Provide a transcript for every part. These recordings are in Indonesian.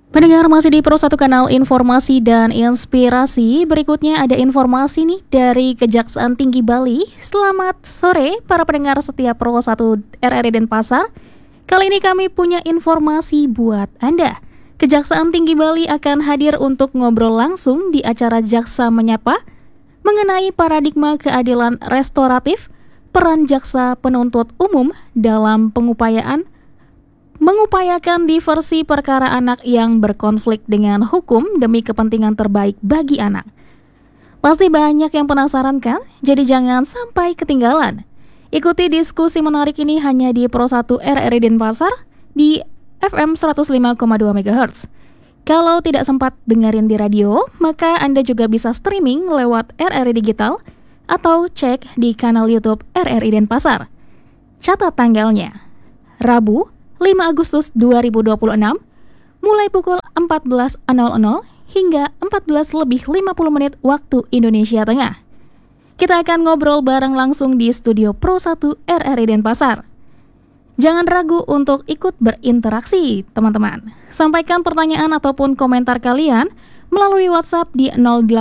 Pendengar masih di Pro 1 Kanal Informasi dan Inspirasi. Berikutnya ada informasi nih dari Kejaksaan Tinggi Bali. Selamat sore para pendengar setia Pro 1 RRI Denpasar. Kali ini kami punya informasi buat Anda. Kejaksaan Tinggi Bali akan hadir untuk ngobrol langsung di acara Jaksa Menyapa mengenai paradigma keadilan restoratif, peran jaksa penuntut umum dalam mengupayakan diversi perkara anak yang berkonflik dengan hukum demi kepentingan terbaik bagi anak. Pasti banyak yang penasaran kan? Jadi jangan sampai ketinggalan. Ikuti diskusi menarik ini hanya di Pro 1 RRI Denpasar di FM 105,2 MHz. Kalau tidak sempat dengerin di radio, maka Anda juga bisa streaming lewat RRI Digital atau cek di kanal YouTube RRI Denpasar. Catat tanggalnya, Rabu 5 Agustus 2026, mulai pukul 14.00 hingga 14:50 waktu Indonesia Tengah. Kita akan ngobrol bareng langsung di studio Pro 1 RRI Denpasar. Jangan ragu untuk ikut berinteraksi, teman-teman. Sampaikan pertanyaan ataupun komentar kalian melalui WhatsApp di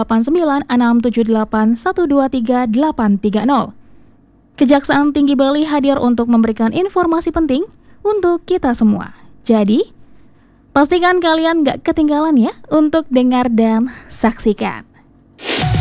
089678123830. Kejaksaan Tinggi Bali hadir untuk memberikan informasi penting untuk kita semua. Jadi, pastikan kalian gak ketinggalan ya untuk dengar dan saksikan.